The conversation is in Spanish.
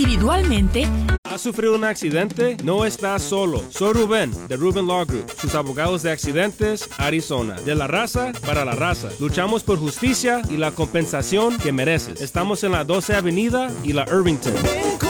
individualmente. ¿Has sufrido un accidente? No estás solo. Soy Rubén, de Rubén Law Group, sus abogados de accidentes, Arizona. De la raza para la raza. Luchamos por justicia y la compensación que mereces. Estamos en la 12 Avenida y la Irvington.